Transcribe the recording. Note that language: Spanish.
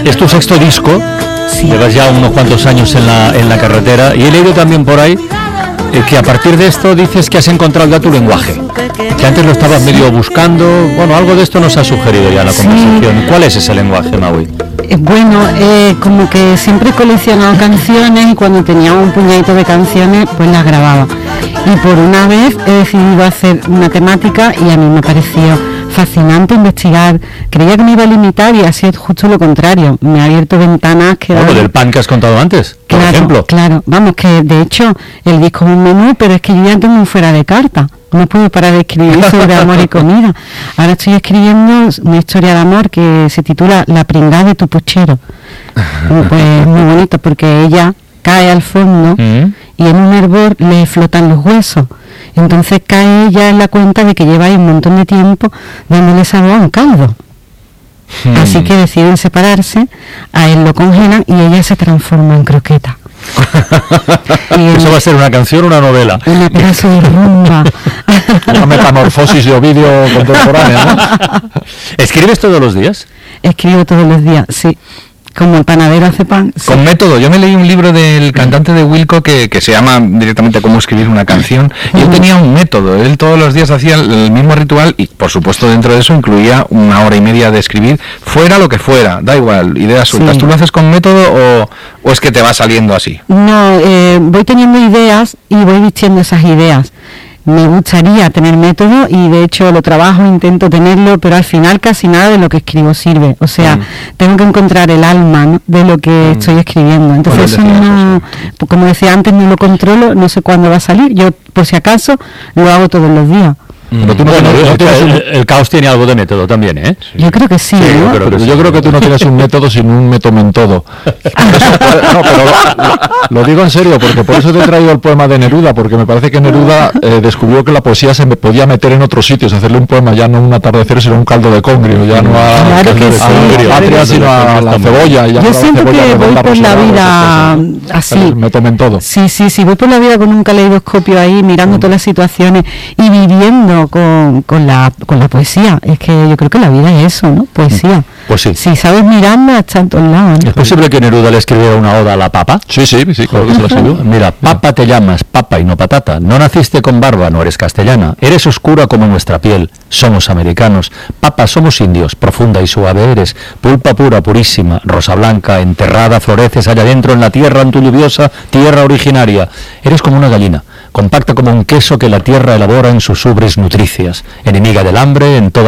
Es tu sexto disco, Sí. llevas ya unos cuantos años en la carretera, y he leído también por ahí que a partir de esto dices que has encontrado ya tu lenguaje, que antes lo estabas medio buscando. Bueno, algo de esto nos ha sugerido ya en la conversación. ¿Cuál es ese lenguaje, Maui? Bueno, como que siempre he coleccionado canciones y cuando tenía un puñadito de canciones pues las grababa. Y por una vez he decidido hacer una temática y a mí me pareció fascinante investigar. Creía que me iba a limitar y ha sido justo lo contrario. Me ha abierto ventanas que... Bueno, del pan que has contado antes, por ejemplo. Claro, vamos, que de hecho el disco es un menú, pero es que yo ya tengo un fuera de carta. No puedo parar de escribir sobre amor y comida. Ahora estoy escribiendo una historia de amor que se titula La pringada de tu puchero. Pues muy bonito porque ella cae al fondo y en un hervor le flotan los huesos. Entonces cae ella en la cuenta de que lleva ahí un montón de tiempo dándole sabor a un caldo. Así que deciden separarse, a él lo congelan y ella se transforma en croqueta. ¿Eso va a ser una canción o una novela? Una pedazo de rumba. Una metamorfosis de Ovidio contemporánea, ¿no? ¿Escribes todos los días? Escribo todos los días, sí. Como el panadero hace pan. Sí. Con método. Yo me leí un libro del cantante de Wilco que se llama directamente Cómo escribir una canción, y él tenía un método. Él todos los días hacía el mismo ritual y por supuesto dentro de eso incluía 1 hora y media de escribir, fuera lo que fuera, da igual, ideas sueltas. Sí. ¿Tú lo haces con método o es que te va saliendo así? No, voy teniendo ideas y voy vistiendo esas ideas. Me gustaría tener método y de hecho lo trabajo, intento tenerlo, pero al final casi nada de lo que escribo sirve. O sea, tengo que encontrar el alma, ¿no?, de lo que estoy escribiendo. Entonces eso no, como decía antes, no lo controlo, no sé cuándo va a salir. Yo, por si acaso, lo hago todos los días. Pero tú no tienes El caos tiene algo de método también, ¿eh? Yo creo que sí, ¿no? yo creo que tú no tienes un método sino un metomentodo. No, pero lo digo en serio, porque por eso te he traído el poema de Neruda, porque me parece que Neruda descubrió que la poesía se podía meter en otros sitios, hacerle un poema ya no un atardecer, sino un caldo de congrio, ya no a Claro que sí, patria, sino a la cebolla. Y ya yo siento que voy por la vida así. Metomentodo. Sí, voy por la vida con un caleidoscopio ahí, mirando todas las situaciones y viviendo con la poesía. Es que yo creo que la vida es eso, ¿no? Poesía. Pues sí. Si sabes mirarla, está en todos lados, ¿no? ¿Es posible que Neruda le escribiera una oda a la papa? Sí, claro que se la escribió. Mira, papa te llamas, papa y no patata. No naciste con barba, no eres castellana. Eres oscura como nuestra piel. Somos americanos. Papa, somos indios. Profunda y suave eres. Pulpa pura, purísima. Rosa blanca, enterrada, floreces allá adentro en la tierra, en tu lluviosa tierra originaria. Eres como una gallina, compacta como un queso que la tierra elabora en sus ubres nutricias. Enemiga del hambre, en toda